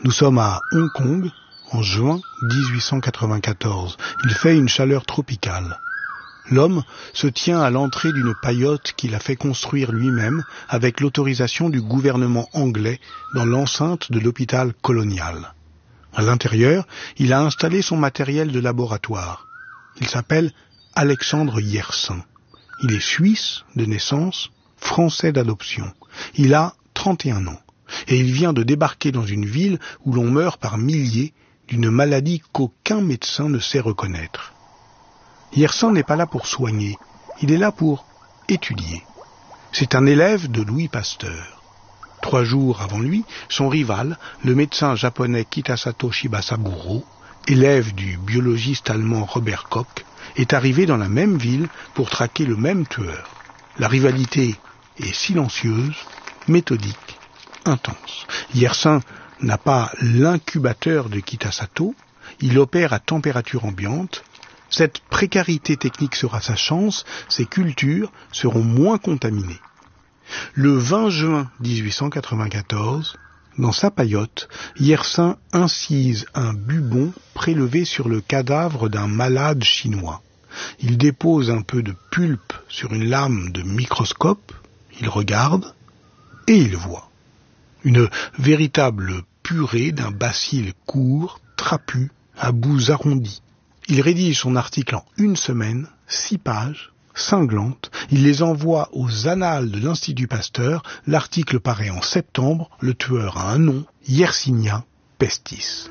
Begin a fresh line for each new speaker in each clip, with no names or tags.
Nous sommes à Hong Kong, en juin 1894. Il fait une chaleur tropicale. L'homme se tient à l'entrée d'une paillote qu'il a fait construire lui-même avec l'autorisation du gouvernement anglais dans l'enceinte de l'hôpital colonial. À l'intérieur, il a installé son matériel de laboratoire. Il s'appelle Alexandre Yersin. Il est suisse de naissance, français d'adoption. Il a 31 ans et il vient de débarquer dans une ville où l'on meurt par milliers d'une maladie qu'aucun médecin ne sait reconnaître. Yersin n'est pas là pour soigner, il est là pour étudier. C'est un élève de Louis Pasteur. 3 jours avant lui, son rival, le médecin japonais Kitasato Shibasaburo, élève du biologiste allemand Robert Koch, est arrivé dans la même ville pour traquer le même tueur. La rivalité est silencieuse, méthodique, intense. Yersin n'a pas l'incubateur de Kitasato, il opère à température ambiante. Cette précarité technique sera sa chance, ses cultures seront moins contaminées. Le 20 juin 1894, dans sa paillote, Yersin incise un bubon prélevé sur le cadavre d'un malade chinois. Il dépose un peu de pulpe sur une lame de microscope, il regarde et il voit. Une véritable purée d'un bacille court, trapu, à bouts arrondis. Il rédige son article en 1 semaine, 6 pages, cinglantes. Il les envoie aux annales de l'Institut Pasteur. L'article paraît en septembre. Le tueur a un nom, Yersinia pestis.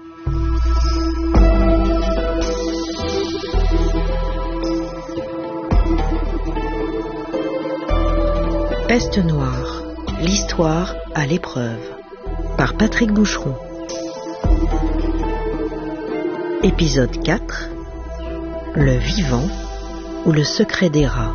Peste noire, l'histoire à l'épreuve, par Patrick Boucheron. Épisode 4. Le vivant ou le secret des rats.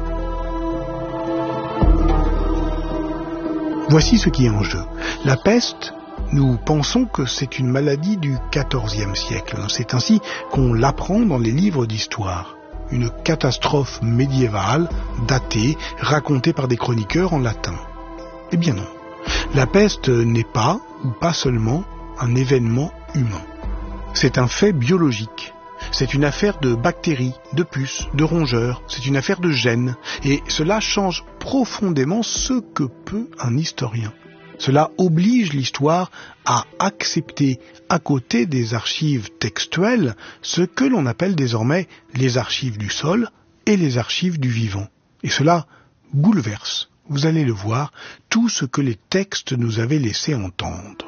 Voici ce qui est en jeu. La peste, nous pensons que c'est une maladie du XIVe siècle. C'est ainsi qu'on l'apprend dans les livres d'histoire. Une catastrophe médiévale, datée, racontée par des chroniqueurs en latin. Eh bien non. La peste n'est pas, ou pas seulement, un événement humain. C'est un fait biologique. C'est une affaire de bactéries, de puces, de rongeurs, c'est une affaire de gènes. Et cela change profondément ce que peut un historien. Cela oblige l'histoire à accepter, à côté des archives textuelles, ce que l'on appelle désormais les archives du sol et les archives du vivant. Et cela bouleverse, vous allez le voir, tout ce que les textes nous avaient laissé entendre.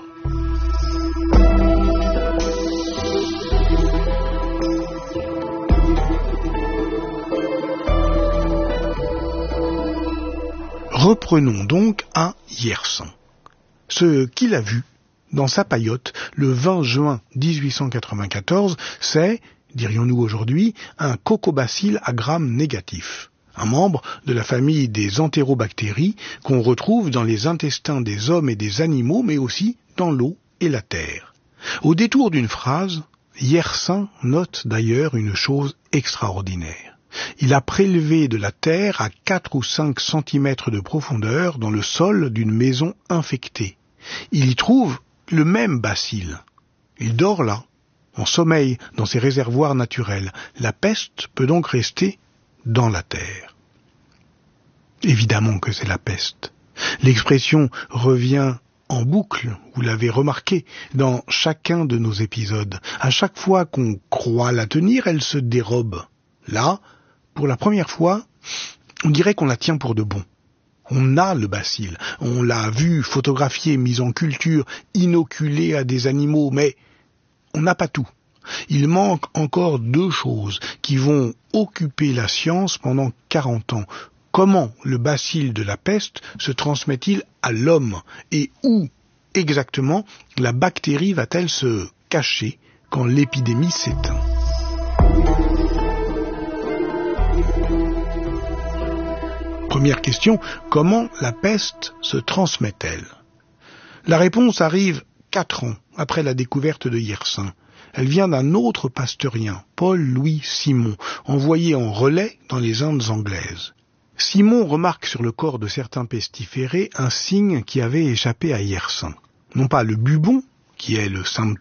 Reprenons donc à Yersin. Ce qu'il a vu dans sa paillote le 20 juin 1894, c'est, dirions-nous aujourd'hui, un cocobacille à gram négatif, un membre de la famille des entérobactéries qu'on retrouve dans les intestins des hommes et des animaux, mais aussi dans l'eau et la terre. Au détour d'une phrase, Yersin note d'ailleurs une chose extraordinaire. Il a prélevé de la terre à 4 ou 5 centimètres de profondeur dans le sol d'une maison infectée. Il y trouve le même bacille. Il dort là, en sommeil dans ses réservoirs naturels. La peste peut donc rester dans la terre. Évidemment que c'est la peste. L'expression revient en boucle, vous l'avez remarqué, dans chacun de nos épisodes. À chaque fois qu'on croit la tenir, elle se dérobe. Là, pour la première fois, on dirait qu'on la tient pour de bon. On a le bacille, on l'a vu photographié, mis en culture, inoculé à des animaux, mais on n'a pas tout. Il manque encore 2 choses qui vont occuper la science pendant 40 ans. Comment le bacille de la peste se transmet-il à l'homme et où exactement la bactérie va-t-elle se cacher quand l'épidémie s'éteint? Première question, comment la peste se transmet-elle? La réponse arrive 4 ans après la découverte de Yersin. Elle vient d'un autre pasteurien, Paul-Louis Simon, envoyé en relais dans les Indes anglaises. Simon remarque sur le corps de certains pestiférés un signe qui avait échappé à Yersin. Non pas le bubon, qui est le symptôme